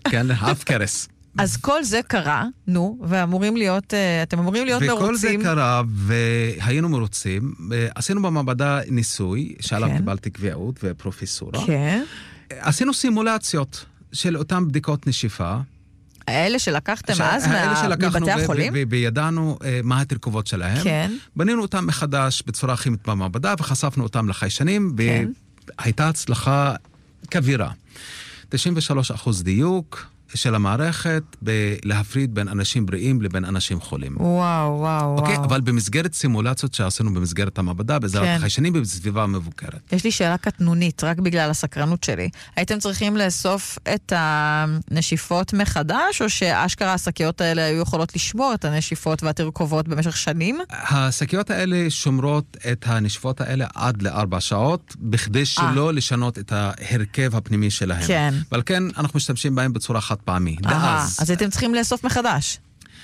כן, אף קרס. אז כל זה קרה, נו, ואמורים להיות, אתם אמורים להיות מרוצים. וכל זה קרה, והיינו מרוצים. עשינו במעבדה ניסוי, שעליו קיבלתי קביעות ופרופסורה. כן. עשינו סימולציות של אותן בדיקות נשיפה. האלה שלקחתם אז מבתי החולים? וידענו מה התרכובות שלהם. כן. בנינו אותם מחדש בצורה כימית במעבדה, וחשפנו אותם לחיישנים, והייתה הצלחה כבירה. 93% דיוק של המערכת להפריד בין אנשים בריאים לבין אנשים חולים. וואו, וואו. אוקיי, אבל במסגרת סימולציות שעשינו במסגרת המעבדה, בעזרת החיישנים בסביבה מבוקרת. יש לי שאלה קטנונית, רק בגלל הסקרנות שלי. הייתם צריכים לאסוף את הנשיפות מחדש, או שאשכרה השקיות האלה היו יכולות לשמור את הנשיפות והתרכובות במשך שנים? השקיות האלה שומרות את הנשיפות האלה עד ל4 שעות, בכדי שלא לשנות את ההרכב הפנימי שלהם. כן. אבל כן, אנחנו משתמשים בהם בצורה חד פעמי. אז הייתם צריכים לאסוף מחדש.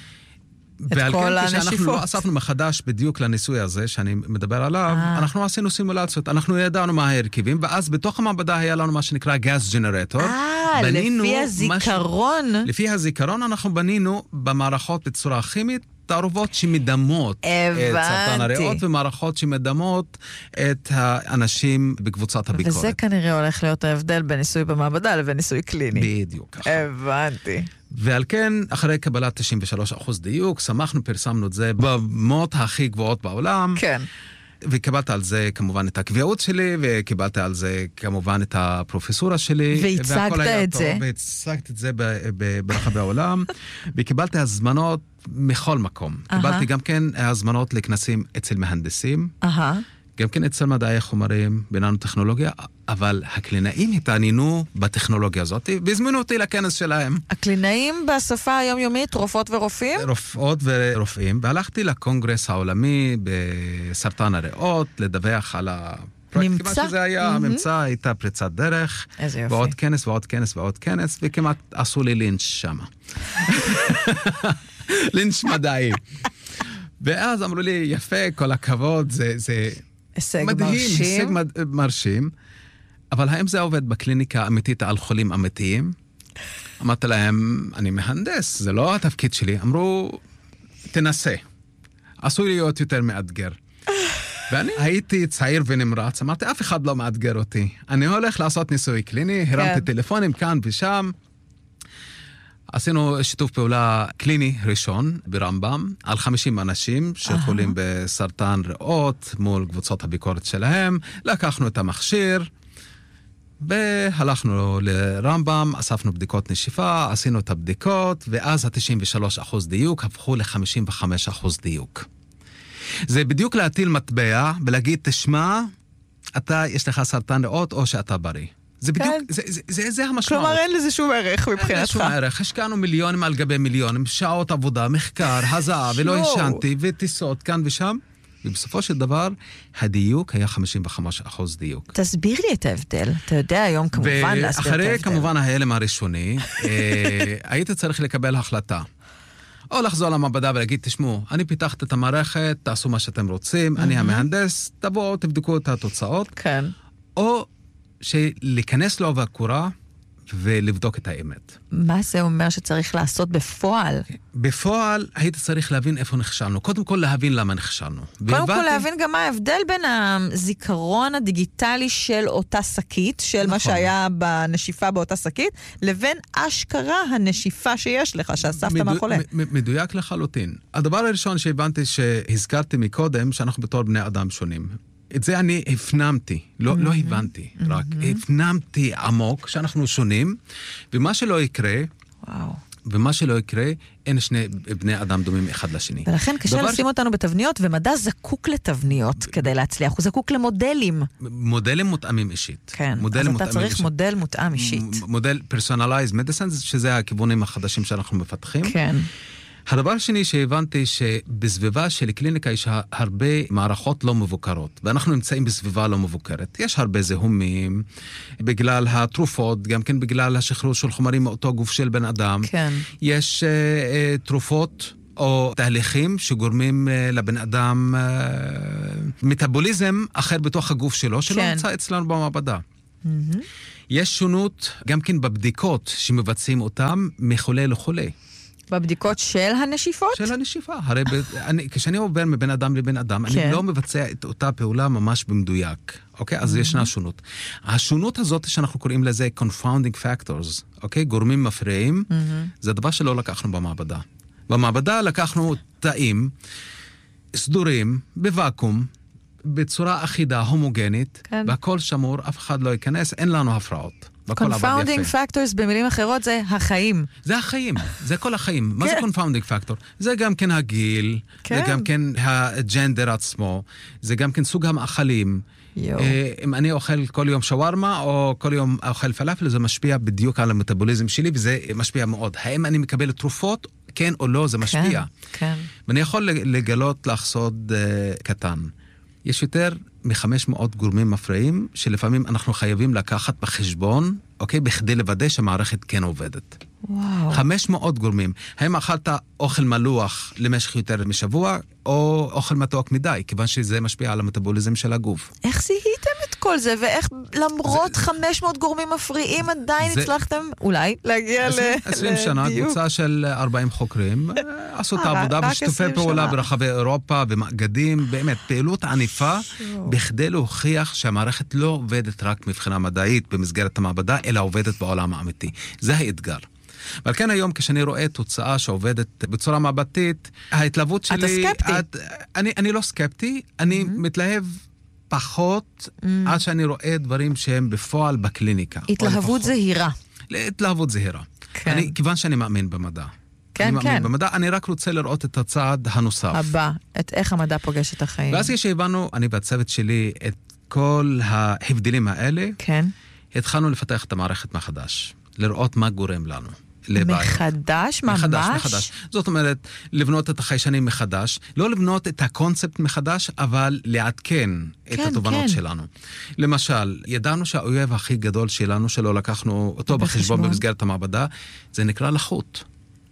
ועל כן, כשאנחנו לא אספנו מחדש בדיוק לניסוי הזה שאני מדבר עליו, אנחנו עשינו סימולציות, אנחנו ידענו מה ההרכבים, ואז בתוך המעבדה היה לנו מה שנקרא גז ג'נרטור. לפי הזיכרון. לפי הזיכרון אנחנו בנינו במערכות בצורה כימית, תערובות שמדמות את סרטן הריאות, ומערכות שמדמות את האנשים בקבוצת הביקורת. וזה כנראה הולך להיות ההבדל בין ניסוי במעבדה לבין ניסוי קליני. בדיוק. הבנתי. ועל כן, אחרי קבלת 93% דיוק, שמחנו, פרסמנו את זה במות הכי גבוהות בעולם. כן. וקיבלת על זה כמובן את הקביעות שלי, וקיבלת על זה כמובן את הפרופסורה שלי. והצגת את זה. והצגת את זה ברחבי העולם, וקיבלת הזמנות מכל מקום. קיבלתי גם כן הזמנות לכנסים אצל מהנדסים, גם כן אצל מדעי חומרים, בננו-טכנולוגיה, אבל הקלינאים התעניינו בטכנולוגיה הזאת, והזמינו אותי לכנס שלהם. הקלינאים בשפה היומיומית, רופאות ורופאים? רופאות ורופאים, והלכתי לקונגרס העולמי בסרטן הריאות, לדווח על הפרויקט. כמעט שזה היה, הממצא הייתה פריצת דרך, ועוד כנס ועוד כנס ועוד כנס, וכמעט עשו לי לינץ' שם. לינץ' מדעי. ואז אמרו לי, יפה, כל הכבוד, זה הישג מדהים, מרשים. הישג מרשים. אבל האם זה עובד בקליניקה אמיתית על חולים אמיתיים? אמרתי להם, אני מהנדס, זה לא התפקיד שלי. אמרו, תנסה. עשוי להיות יותר מאתגר. ואני הייתי צעיר ונמרץ, אמרתי, אף אחד לא מאתגר אותי. אני הולך לעשות ניסוי קליני, הרמתי טלפונים כאן ושם. עשינו שיתוף פעולה קליני ראשון ברמב"ם, על 50 אנשים שחולים בסרטן ריאות מול קבוצות הביקורת שלהם. לקחנו את המכשיר, והלכנו לרמב"ם, אספנו בדיקות נשיפה, עשינו את הבדיקות, ואז ה-93% דיוק הפכו ל-55% דיוק. זה בדיוק להטיל מטבע ולהגיד, תשמע, יש לך סרטן ריאות או שאתה בריא. זה בדיוק, זה המשמעות. כלומר, אין לזה שום ערך מבחינתך. אין שום ערך. השקענו מיליונים על גבי מיליונים, שעות עבודה, מחקר, הזעה, ולא ישנתי, וטיסות כאן ושם. ובסופו של דבר, הדיוק היה 55% דיוק. תסביר לי את ההבדל. אתה יודע היום כמובן להסביר את ההבדל. ואחרי כמובן ההלם הראשוני, הייתי צריך לקבל החלטה. או לחזור למעבדה ולהגיד, תשמעו, אני פיתחת את המערכת, תעשו מה שאתם רוצים, אני המהנדס, תבואו, תבדקו את התוצאות. כן. או שלהיכנס לעובי הקורה ולבדוק את האמת. מה זה אומר שצריך לעשות בפועל? בפועל היית צריך להבין איפה נכשלנו. קודם כל להבין למה נכשלנו. קודם כל להבין גם מה ההבדל בין הזיכרון הדיגיטלי של אותה שקית, של מה שהיה בנשיפה באותה שקית, לבין אשכרה הנשיפה שיש לך, שאספת מהחולה. מדויק לחלוטין. הדבר הראשון שהבנתי שהזכרתי מקודם, שאנחנו בתור בני אדם שונים. את זה אני הפנמתי, לא הבנתי, רק הפנמתי עמוק שאנחנו שונים, ומה שלא יקרה, אין שני בני אדם דומים אחד לשני. ולכן קשה לשים אותנו בתבניות, ומדע זקוק לתבניות כדי להצליח, הוא זקוק למודלים. מודלים מותאמים אישית. כן, אז אתה צריך מודל מותאם אישית. מודל personalized medicine, שזה הכיוונים החדשים שאנחנו מפתחים. כן. הדבר השני שהבנתי שבסביבה של קליניקה יש הרבה מערכות לא מבוקרות, ואנחנו נמצאים בסביבה לא מבוקרת. יש הרבה זיהומים, בגלל התרופות, גם כן בגלל השחרור של חומרים מאותו גוף של בן אדם. כן. יש תרופות או תהליכים שגורמים לבן אדם מטאבוליזם אחר בתוך הגוף שלו, שלא נמצא אצלנו במעבדה. יש שונות גם כן בבדיקות שמבצעים אותם מחולה לחולה. בבדיקות של הנשיפות? של הנשיפה. הרי כשאני עובר מבן אדם לבן אדם, כן. אני לא מבצע את אותה פעולה ממש במדויק. אוקיי? אז ישנה שונות. השונות הזאת שאנחנו קוראים לזה confounding factors, אוקיי? גורמים מפריעים, זה דבר שלא לקחנו במעבדה. במעבדה לקחנו תאים סדורים, בוואקום, בצורה אחידה, הומוגנית, כן. והכל שמור, אף אחד לא ייכנס, אין לנו הפרעות. confounding factors במילים אחרות זה החיים. זה החיים, זה כל החיים. מה זה confounding factor? זה גם כן הגיל, זה גם כן הג'נדר עצמו, זה גם כן סוג המאכלים. אם אני אוכל כל יום שווארמה או כל יום אוכל פלאפל, זה משפיע בדיוק על המטאבוליזם שלי, וזה משפיע מאוד. האם אני מקבל תרופות, כן או לא, זה משפיע. כן. ואני יכול לגלות לך סוד קטן. יש יותר מ-500 גורמים מפריעים, שלפעמים אנחנו חייבים לקחת בחשבון, אוקיי? בכדי לוודא שהמערכת כן עובדת. וואו. 500 גורמים. האם אכלת אוכל מלוח למשך יותר משבוע, או אוכל מתוק מדי, כיוון שזה משפיע על המטאבוליזם של הגוף. איך זיהיתם את כל זה, ואיך למרות 500 גורמים מפריעים עדיין הצלחתם אולי להגיע לדיוק? 20 שנה, קבוצה של 40 חוקרים, עשו את העבודה בשיתופי פעולה ברחבי אירופה, במאגדים, באמת, פעילות עניפה, בכדי להוכיח שהמערכת לא עובדת רק מבחינה מדעית במסגרת המעבדה, אלא עובדת בעולם האמיתי. זה האתגר. אבל כן היום, כשאני רואה תוצאה שעובדת בצורה מעבדתית, ההתלהבות שלי... אתה סקפטי. אני לא סקפטי, אני מתלהב פחות עד שאני רואה דברים שהם בפועל בקליניקה. התלהבות זהירה. התלהבות זהירה. כיוון שאני מאמין במדע. כן, אני מאמין במדע, אני רק רוצה לראות את הצעד הנוסף. הבא, את איך המדע פוגש את החיים. ואז כשהבנו, אני והצוות שלי, את כל ההבדלים האלה, כן. התחלנו לפתח את המערכת מחדש. לראות מה גורם לנו. מחדש? ממש? מחדש. זאת אומרת, לבנות את החיישנים מחדש, לא לבנות את הקונספט מחדש, אבל לעדכן את התובנות שלנו. למשל, ידענו שהאויב הכי גדול שלנו, שלא לקחנו אותו בחשבון במסגרת המעבדה, זה נקרא לחות.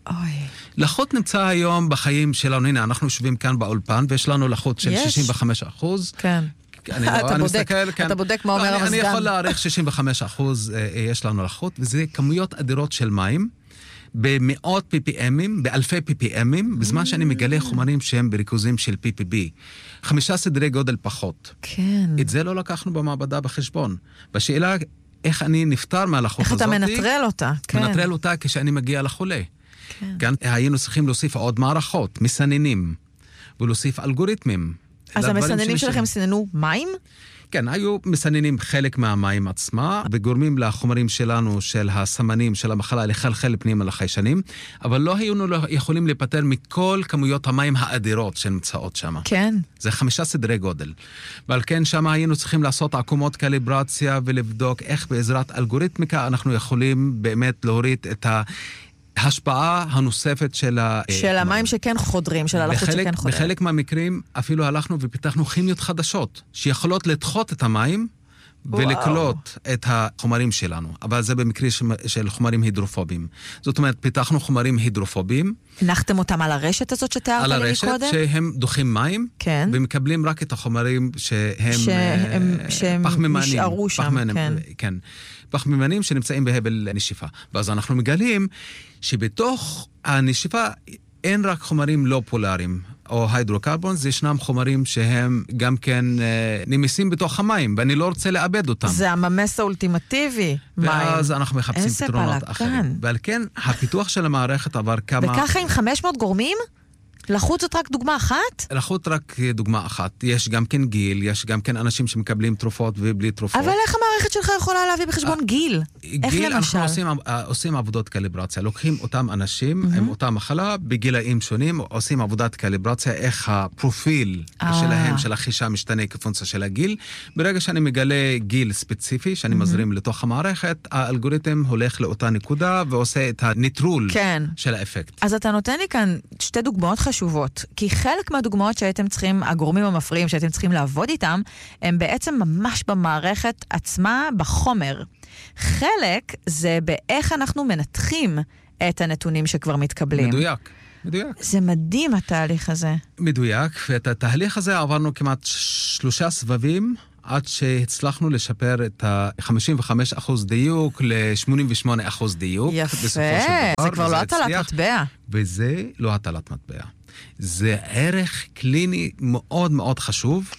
לחות נמצא היום בחיים שלנו. הנה, אנחנו יושבים כאן באולפן, ויש לנו לחות של 65%. כן. אתה בודק מה אומר המזגן. אני יכול להעריך 65% יש לנו לחות, וזה כמויות אדירות של מים, במאות PPM'ים, באלפי PPM'ים, בזמן שאני מגלה חומרים שהם בריכוזים של PPB. 5 סדרי גודל פחות. כן. את זה לא לקחנו במעבדה בחשבון. בשאלה איך אני נפטר מהלחות הזאת. איך אתה מנטרל אותה. מנטרל אותה כשאני מגיע לחולה. כאן היינו צריכים להוסיף עוד מערכות, מסננים, ולהוסיף אלגוריתמים. אז המסננים שלכם סיננו מים? כן, היו מסננים חלק מהמים עצמה, וגורמים לחומרים שלנו, של הסמנים, של המחלה, לחלחל פנימה לחיישנים, אבל לא היינו יכולים להיפטר מכל כמויות המים האדירות שנמצאות שם. כן. זה 5 סדרי גודל. ועל כן שם היינו צריכים לעשות עקומות קליברציה, ולבדוק איך בעזרת אלגוריתמיקה אנחנו יכולים באמת להוריד את ההשפעה הנוספת של המים שכן חודרים, של הלחות שכן חודרים. בחלק מהמקרים אפילו הלכנו ופיתחנו כימיות חדשות, שיכולות לדחות את המים ולקלוט את החומרים שלנו. אבל זה במקרה של חומרים הידרופובים. זאת אומרת, פיתחנו חומרים הידרופובים. הנחתם אותם על הרשת הזאת שתיארת לי מקודם? על הרשת שהם דוחים מים, כן. ומקבלים רק את החומרים שהם פחמימנים. נשארו שם, כן. פחמימנים שנמצאים בהבל נשיפה. ואז אנחנו מגלים שבתוך הנשיפה אין רק חומרים לא פולריים, או היידרוקרבונס, ישנם חומרים שהם גם כן נמסים בתוך המים, ואני לא רוצה לאבד אותם. זה הממס האולטימטיבי, מים. ואז אנחנו מחפשים פתרונות אחרים. ועל כן, הפיתוח של המערכת עבר כמה... וככה עם 500 גורמים? לחות זאת רק דוגמה אחת? לחות רק דוגמה אחת. יש גם כן גיל, יש גם כן אנשים שמקבלים תרופות ובלי תרופות. אבל איך המערכת שלך יכולה להביא בחשבון גיל? איך גיל, למשל? אנחנו עושים עבודות קליברציה. לוקחים אותם אנשים עם אותה מחלה, בגילאים שונים, עושים עבודת קליברציה, איך הפרופיל שלהם, של החישה, משתנה כפונקציה של הגיל. ברגע שאני מגלה גיל ספציפי, שאני מזרים לתוך המערכת, האלגוריתם הולך לאותה נקודה, ועושה את הניטרול של האפקט. אז אתה נותן לי כאן 2 דוגמאות חשובות, כי חלק מהדוגמאות שהייתם צריכים, הגורמים המפריעים שהייתם צריכים לעבוד איתם, הם בעצם ממש במערכת עצמה, בחומר. חלק זה באיך אנחנו מנתחים את הנתונים שכבר מתקבלים. מדויק. זה מדהים התהליך הזה. מדויק, ואת התהליך הזה עברנו כמעט 3 סבבים, עד שהצלחנו לשפר את ה-55% דיוק ל-88% דיוק. יפה, זה כבר לא הטלת מטבע. וזה לא הטלת מטבע. זה ערך קליני מאוד מאוד חשוב,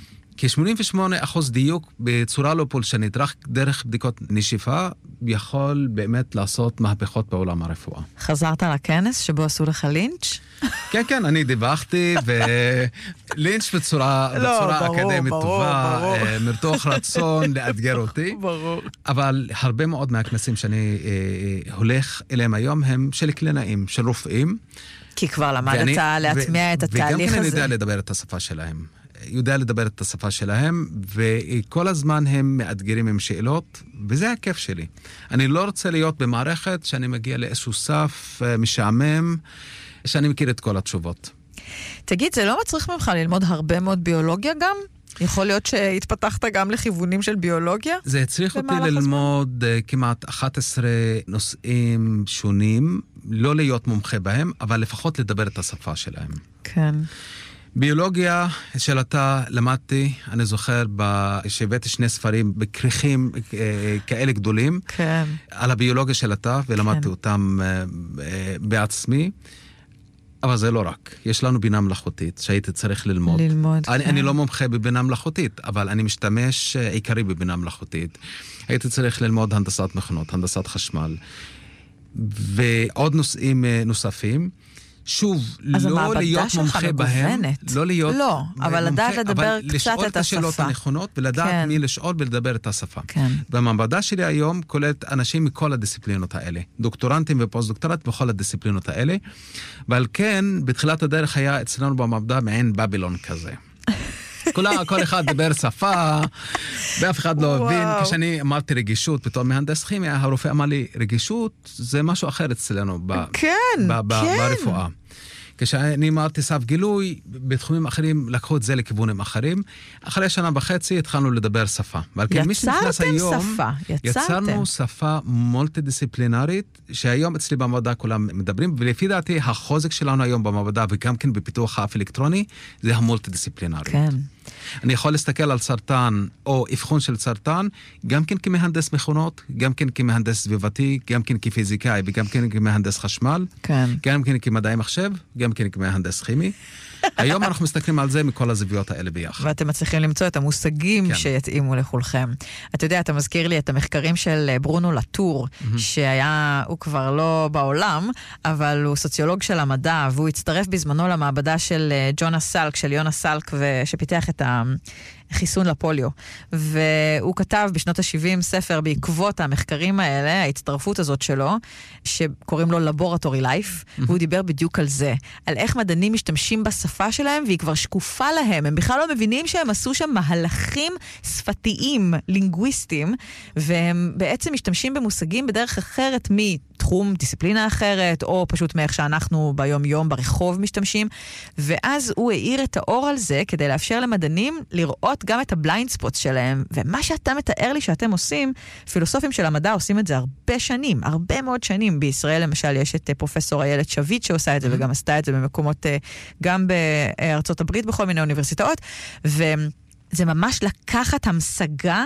כ-88% דיוק בצורה לא פולשנית, רק דרך בדיקות נשיפה, יכול באמת לעשות מהפכות בעולם הרפואה. חזרת לכנס שבו עשו לך לינץ'? כן, כן, אני דיווחתי, ולינץ' בצורה אקדמית טובה, מרתוך רצון לאתגר אותי. ברור. אבל הרבה מאוד מהכנסים שאני הולך אליהם היום הם של קלינאים, של רופאים. כי כבר למדת להטמיע את התהליך הזה. וגם כן אני יודע לדבר את השפה שלהם. יודע לדבר את השפה שלהם, וכל הזמן הם מאתגרים עם שאלות, וזה הכיף שלי. אני לא רוצה להיות במערכת שאני מגיע לאיזשהו סף משעמם, שאני מכיר את כל התשובות. תגיד, זה לא מצריך ממך ללמוד הרבה מאוד ביולוגיה גם? יכול להיות שהתפתחת גם לכיוונים של ביולוגיה? זה הצריך אותי ללמוד כמעט 11 נושאים שונים, לא להיות מומחה בהם, אבל לפחות לדבר את השפה שלהם. כן. ביולוגיה, שאלתה, למדתי, אני זוכר, שהבאתי 2 ספרים בכריכים כאלה גדולים, כן. על הביולוגיה שאלתה, ולמדתי אותם בעצמי. אבל זה לא רק. יש לנו בינה מלאכותית שהייתי צריך ללמוד. אני לא מומחה בבינה מלאכותית, אבל אני משתמש עיקרי בבינה מלאכותית. הייתי צריך ללמוד הנדסת מכונות, הנדסת חשמל, ועוד נושאים נוספים. שוב, לא להיות מומחה בהם, לא להיות לא, אבל לדעת לדבר קצת את השפה. לשאול את השאלות הנכונות, ולדעת מי לשאול ולדבר את השפה. כן. והמעבדה שלי היום כוללת אנשים מכל הדיסציפלינות האלה. דוקטורנטים ופוסט-דוקטורט בכל הדיסציפלינות האלה. ועל כן, בתחילת הדרך היה אצלנו במעבדה מעין בבילון כזה. כל אחד דבר שפה, ואף אחד לא הבין. כשאני אמרתי רגישות, פתאום מהנדס כימיה, הרופא אמר לי, רגישות זה משהו אחר אצלנו ברפואה. כשאני אמרתי סף גילוי, בתחומים אחרים לקחו את זה לכיוונים אחרים. אחרי 1.5 שנה התחלנו לדבר שפה. יצרתם שפה. יצרנו שפה מולטי-דיסציפלינרית, שהיום אצלי במעבדה כולם מדברים, ולפי דעתי החוזק שלנו היום במעבדה, וגם כן בפיתוח האף אלקטרוני, זה המולטי-דיסציפלינרי. כן. אני יכול להסתכל על סרטן או אבחון של סרטן, גם כן כמהנדס מכונות, גם כן כמהנדס סביבתי, גם כן כפיזיקאי, וגם כן כמהנדס חשמל, כן. גם כן כמדעי מחשב, גם כן כמהנדס כימי. היום אנחנו מסתכלים על זה מכל הזוויות האלה ביחד. ואתם מצליחים למצוא את המושגים שיתאימו לכולכם. אתה יודע, אתה מזכיר לי את המחקרים של ברונו לטור, שהיה, הוא כבר לא בעולם, אבל הוא סוציולוג של המדע, והוא הצטרף בזמנו למעבדה של ג'ונס סלק, של יונס סלק, שפיתח את חיסון לפוליו. והוא כתב בשנות ה-70 ספר בעקבות המחקרים האלה, ההצטרפות הזאת שלו, שקוראים לו Laboratory Life, והוא דיבר בדיוק על זה, על איך מדענים משתמשים בשפה שלהם, והיא כבר שקופה להם. הם בכלל לא מבינים שהם עשו שם מהלכים שפתיים, לינגוויסטיים, והם בעצם משתמשים במושגים בדרך אחרת מתחום, דיסציפלינה אחרת, או פשוט מאיך שאנחנו ביום יום ברחוב משתמשים. ואז הוא העיר את האור על זה, כדי לאפשר למדענים לראות גם את הבליינד ספוט שלהם, ומה שאתה מתאר לי שאתם עושים, פילוסופים של המדע עושים את זה הרבה שנים, הרבה מאוד שנים. בישראל למשל יש את פרופסור איילת שביט שעושה את זה, וגם עשתה את זה במקומות, גם בארצות הברית בכל מיני אוניברסיטאות, וזה ממש לקחת המשגה,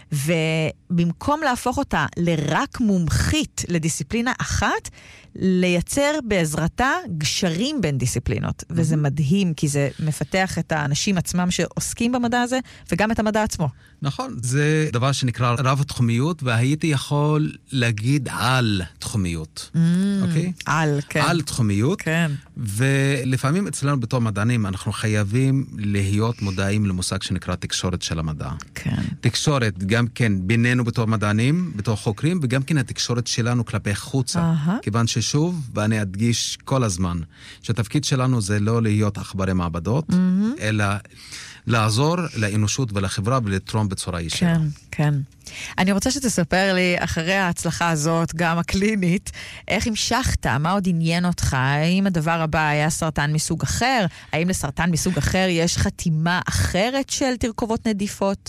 ובמקום להפוך אותה לרק מומחית לדיסציפלינה אחת, לייצר בעזרתה גשרים בין דיסציפלינות. וזה מדהים, כי זה מפתח את האנשים עצמם שעוסקים במדע הזה, וגם את המדע עצמו. נכון, זה דבר שנקרא רב תחומיות, והייתי יכול להגיד על תחומיות. אוקיי? על, כן. על תחומיות. כן. ולפעמים אצלנו בתור מדענים, אנחנו חייבים להיות מודעים למושג שנקרא תקשורת של המדע. כן. תקשורת גם כן בינינו בתור מדענים, בתור חוקרים, וגם כן התקשורת שלנו כלפי חוצה. כיוון ששוב, ואני אדגיש כל הזמן, שהתפקיד שלנו זה לא להיות עכברי מעבדות, אלא לעזור לאנושות ולחברה ולתרום בצורה ישירה. כן, כן. אני רוצה שתספר לי, אחרי ההצלחה הזאת, גם הקלינית, איך המשכת? מה עוד עניין אותך? האם הדבר הבא היה סרטן מסוג אחר? האם לסרטן מסוג אחר יש חתימה אחרת של תרכובות נדיפות?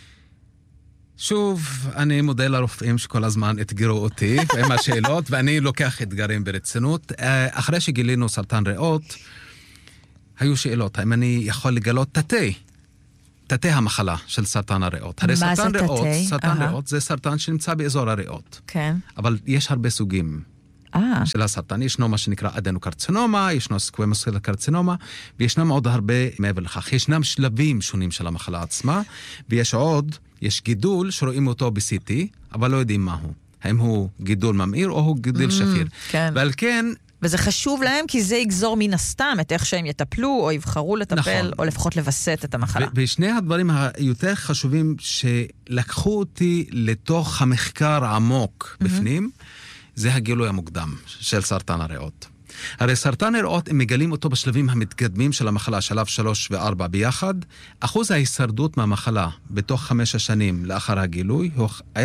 שוב, אני מודה לרופאים שכל הזמן אתגרו אותי עם השאלות, ואני לוקח אתגרים ברצינות. אחרי שגילינו סרטן ריאות, היו שאלות, האם אני יכול לגלות תתי? תתי המחלה של סרטן הריאות. הרי מה סרטן זה ריאות, תתי? סרטן ריאות זה סרטן שנמצא באזור הריאות. כן. אבל יש הרבה סוגים של הסרטן. ישנו מה שנקרא אדנוקרצינומה, ישנו סקווימוס סל קרצינומה, וישנם עוד הרבה מעבר לכך. ישנם שלבים שונים של המחלה עצמה, ויש עוד, יש גידול שרואים אותו ב-CT, אבל לא יודעים מהו. האם הוא גידול ממאיר או הוא גידול שפיר. כן. ועל כן... וזה חשוב להם כי זה יגזור מן הסתם את איך שהם יטפלו או יבחרו לטפל, נכון. או לפחות לבסט את המחלה. ושני הדברים היותר חשובים שלקחו אותי לתוך המחקר העמוק בפנים, זה הגילוי המוקדם של סרטן הריאות. הרי סרטן הריאות, הם מגלים אותו בשלבים המתקדמים של המחלה, שלב 3 ו-4 ביחד, אחוז ההישרדות מהמחלה בתוך 5 השנים לאחר הגילוי הוא 10-15%.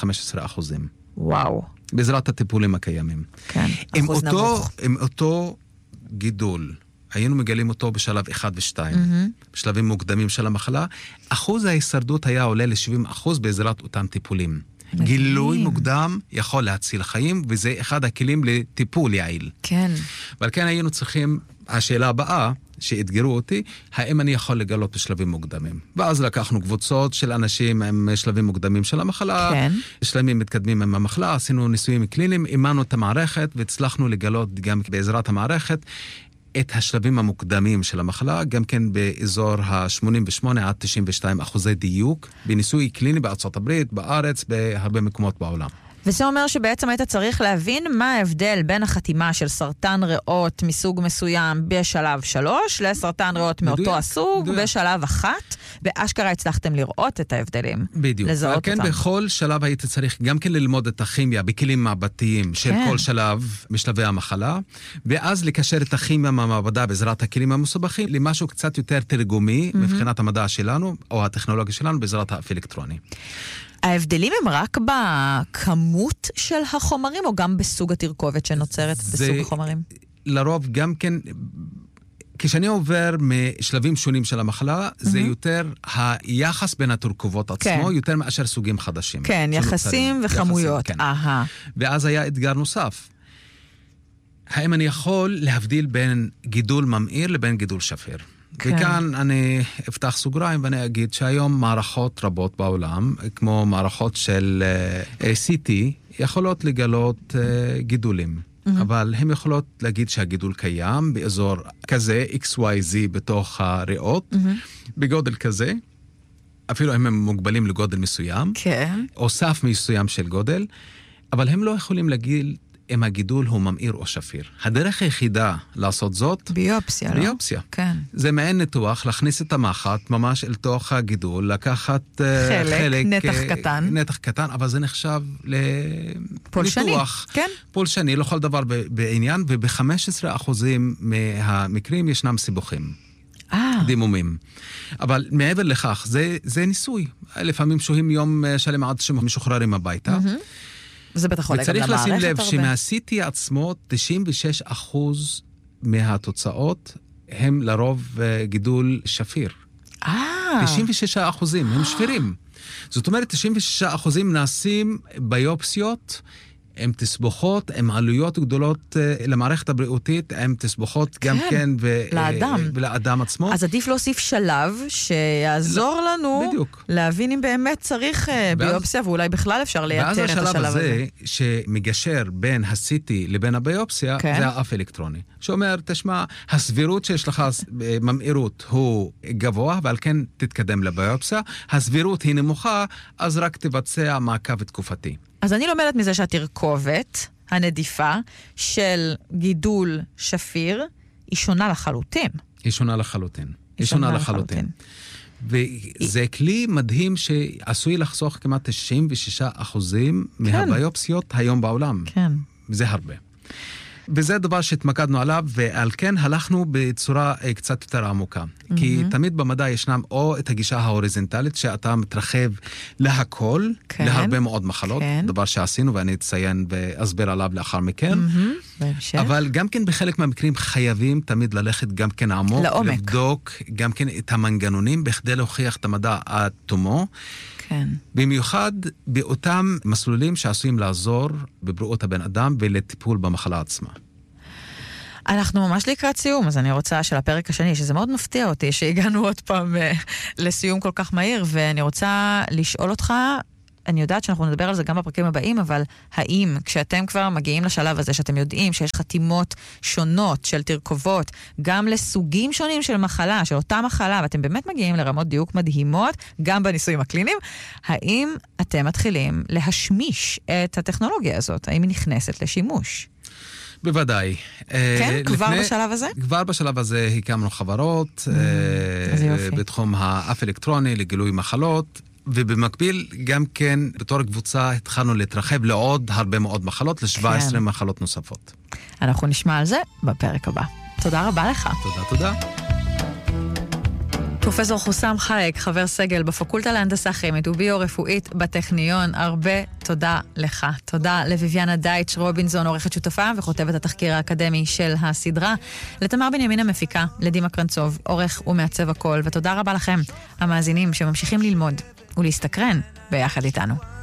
וואו. בעזרת הטיפולים הקיימים. כן, אחוז נמוך. עם אותו גידול, היינו מגלים אותו בשלב 1 ו-2, בשלבים מוקדמים של המחלה, אחוז ההישרדות היה עולה ל-70% בעזרת אותם טיפולים. גילוי מוקדם יכול להציל חיים, וזה אחד הכלים לטיפול יעיל. כן. ועל כן היינו צריכים, השאלה הבאה, שהתגרו אותי, האם אני יכול לגלות בשלבים מוקדמים. ואז לקחנו קבוצות של אנשים עם שלבים מוקדמים של המחלה, כן. שלבים מתקדמים עם המחלה, עשינו ניסויים קליניים, אימנו את המערכת, והצלחנו לגלות גם בעזרת המערכת, את השלבים המוקדמים של המחלה, גם כן באזור ה-88-92% דיוק, בניסוי קליני בארצות הברית, בארץ, בהרבה מקומות בעולם. וזה אומר שבעצם היית צריך להבין מה ההבדל בין החתימה של סרטן ריאות מסוג מסוים בשלב 3, לסרטן ריאות מאותו הסוג בשלב 1, ואשכרה הצלחתם לראות את ההבדלים. בדיוק. לזהות אותם. כן, בכל שלב היית צריך גם כן ללמוד את הכימיה בכלים מעבדתיים של כל שלב משלבי המחלה, ואז לקשר את הכימיה מהמעבדה בעזרת הכלים המסובכים למשהו קצת יותר תרגומי מבחינת המדע שלנו, או הטכנולוגיה שלנו בעזרת האלקטרוני. ההבדלים הם רק בכמות של החומרים, או גם בסוג התרכובת שנוצרת בסוג החומרים? לרוב גם כן, כשאני עובר משלבים שונים של המחלה, זה יותר היחס בין התרכובות עצמו, יותר מאשר סוגים חדשים. כן, יחסים וכמויות. ואז היה אתגר נוסף. האם אני יכול להבדיל בין גידול ממאיר לבין גידול שפיר? וכאן אני אפתח סוגריים ואני אגיד שהיום מערכות רבות בעולם, כמו מערכות של CT, יכולות לגלות גידולים. אבל הן יכולות להגיד שהגידול קיים באזור כזה, XYZ בתוך הריאות, בגודל כזה, אפילו הם מוגבלים לגודל מסוים, או סף מסוים של גודל, אבל הם לא יכולים להגיד אם הגידול הוא ממאיר או שפיר. הדרך היחידה לעשות זאת... ביופסיה, לא? ביופסיה. כן. זה מעין ניתוח, להכניס את המחט ממש אל תוך הגידול, לקחת חלק, נתח קטן. נתח קטן, אבל זה נחשב פולשני, לניתוח. כן. פולשני, לכל דבר בעניין, וב-15% מהמקרים ישנם סיבוכים. דימומים. אבל מעבר לכך, זה ניסוי. לפעמים שוהים יום שלם עד שמשוחררים הביתה. זה בטח עולה גם למערכת הרבה. וצריך לשים לב שמהסיטי עצמו, 96% מהתוצאות הם לרוב גידול שפיר. 96% הם שפירים. זאת אומרת, 96% נעשים ביופסיות, הם תסבוכות, הם עלויות גדולות למערכת הבריאותית, הם תסבוכות גם כן ולאדם עצמו. אז עדיף להוסיף שלב שיעזור לנו להבין אם באמת צריך ביופסיה, ואולי בכלל אפשר לייתר את השלב הזה. ואז השלב הזה שמגשר בין הסיטי לבין הביופסיה, זה האף אלקטרוני. שאומר, תשמע, הסבירות שיש לך ממאירות הוא גבוה, ועל כן תתקדם לביופסיה. הסבירות היא נמוכה, אז רק תבצע מעקב תקופתי. אז אני לומדת מזה שהתרכובת, הנדיפה, של גידול שפיר, היא שונה לחלוטין. היא שונה לחלוטין. היא שונה לחלוטין. וזה כלי מדהים שעשוי לחסוך כמעט 96% מהביופסיות היום בעולם. כן. וזה הרבה. וזה דבר שהתמקדנו עליו, ועל כן הלכנו בצורה קצת יותר עמוקה. כי תמיד במדע ישנם או את הגישה ההוריזונטלית, שאתה מתרחב להכל, להרבה מאוד מחלות, דבר שעשינו ואני אציין ואסביר עליו לאחר מכן. אבל גם כן בחלק מהמקרים חייבים תמיד ללכת גם כן עמוק, לבדוק גם כן את המנגנונים, בכדי להוכיח את המדע עד תומו. כן. במיוחד באותם מסלולים שעשויים לעזור בבריאות הבן אדם ולטיפול במחלה עצמה. אנחנו ממש לקראת סיום, אז אני רוצה של הפרק השני, שזה מאוד מפתיע אותי, שהגענו עוד פעם לסיום כל כך מהיר, ואני רוצה לשאול אותך, אני יודעת שאנחנו נדבר על זה גם בפרקים הבאים, אבל האם כשאתם כבר מגיעים לשלב הזה, שאתם יודעים שיש חתימות שונות של תרכובות, גם לסוגים שונים של מחלה, של אותה מחלה, ואתם באמת מגיעים לרמות דיוק מדהימות, גם בניסויים הקליניים, האם אתם מתחילים להשמיש את הטכנולוגיה הזאת? האם היא נכנסת לשימוש? בוודאי. כן? כבר בשלב הזה? כבר בשלב הזה הקמנו חברות בתחום האף אלקטרוני לגילוי מחלות, ובמקביל גם כן בתור קבוצה התחלנו להתרחב לעוד הרבה מאוד מחלות, ל-17 מחלות נוספות. אנחנו נשמע על זה בפרק הבא. תודה רבה לך. תודה. פרופסור חוסם חלק, חבר סגל בפקולטה להנדסה כימית וביו-רפואית בטכניון, הרבה תודה לך. תודה לויביאנה דייטש רובינזון, עורכת שותפה וכותבת התחקיר האקדמי של הסדרה, לתמר בנימין המפיקה, לדימה קרנצוב, עורך ומעצב הכל, ותודה רבה לכם, המאזינים שממשיכים ללמוד ולהסתקרן ביחד איתנו.